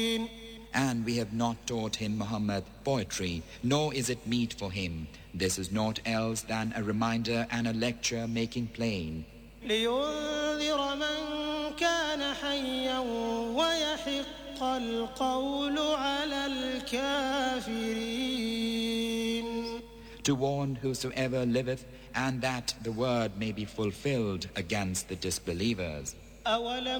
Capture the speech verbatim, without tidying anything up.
And we have not taught him, Muhammad, poetry, nor is it meet for him. This is naught else than a reminder and a lecture making plain. لينذر من كان حيا ويحق القول على الكافرين. To warn whosoever liveth, and that the word may be fulfilled against the disbelievers. أولم